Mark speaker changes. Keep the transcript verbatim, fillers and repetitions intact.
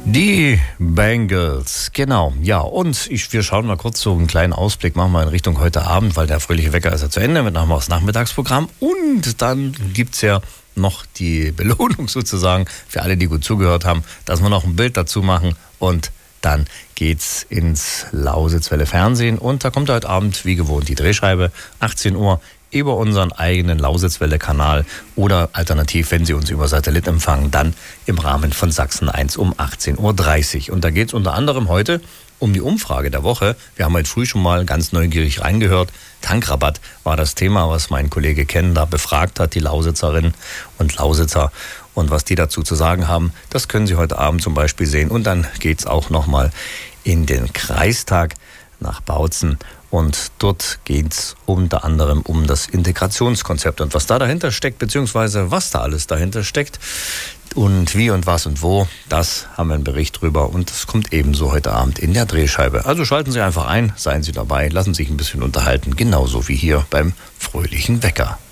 Speaker 1: Die Bengals, genau. Ja, und ich, wir schauen mal kurz so einen kleinen Ausblick, machen wir in Richtung heute Abend, weil der fröhliche Wecker ist ja zu Ende, mit noch mal das Nachmittagsprogramm. Und dann gibt es ja noch die Belohnung sozusagen für alle, die gut zugehört haben, dass wir noch ein Bild dazu machen und dann geht's ins Lausitzwelle Fernsehen. Und da kommt heute Abend, wie gewohnt, die Drehscheibe, achtzehn Uhr, über unseren eigenen Lausitzwelle-Kanal oder alternativ, wenn Sie uns über Satellit empfangen, dann im Rahmen von Sachsen eins um achtzehn Uhr dreißig. Und da geht es unter anderem heute um die Umfrage der Woche. Wir haben heute früh schon mal ganz neugierig reingehört. Tankrabatt war das Thema, was mein Kollege Ken da befragt hat, die Lausitzerinnen und Lausitzer. Und was die dazu zu sagen haben, das können Sie heute Abend zum Beispiel sehen. Und dann geht es auch nochmal in den Kreistag nach Bautzen. Und dort geht es unter anderem um das Integrationskonzept und was da dahinter steckt, beziehungsweise was da alles dahinter steckt und wie und was und wo, das haben wir einen Bericht drüber und das kommt ebenso heute Abend in der Drehscheibe. Also schalten Sie einfach ein, seien Sie dabei, lassen Sie sich ein bisschen unterhalten, genauso wie hier beim fröhlichen Wecker.